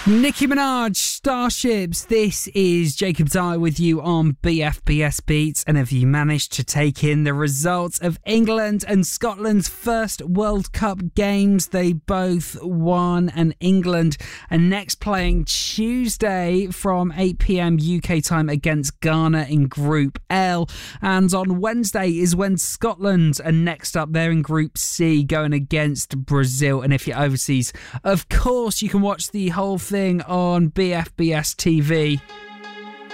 Nicki Minaj, Starships. This is Jacob Dyer with you on BFBS Beats. And have you managed to take in the results of England and Scotland's first World Cup games? They both won, and England are next playing Tuesday from 8 p.m. UK time against Ghana in Group L. And on Wednesday is when Scotland are next up. They're in Group C going against Brazil. And if you're overseas, of course, you can watch the whole thing on BFBS TV.